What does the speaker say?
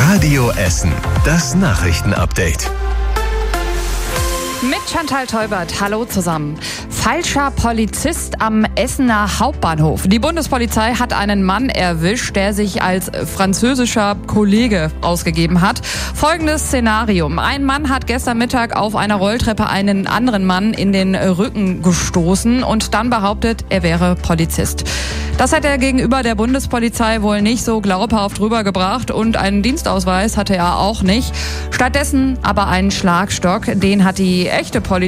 Radio Essen, das Nachrichtenupdate. Mit Chantal Teubert. Hallo zusammen. Falscher Polizist am Essener Hauptbahnhof. Die Bundespolizei hat einen Mann erwischt, der sich als französischer Kollege ausgegeben hat. Folgendes Szenario. Ein Mann hat gestern Mittag auf einer Rolltreppe einen anderen Mann in den Rücken gestoßen und dann behauptet, er wäre Polizist. Das hat er gegenüber der Bundespolizei wohl nicht so glaubhaft rübergebracht und einen Dienstausweis hatte er auch nicht. Stattdessen aber einen Schlagstock, den hat die echte Polizei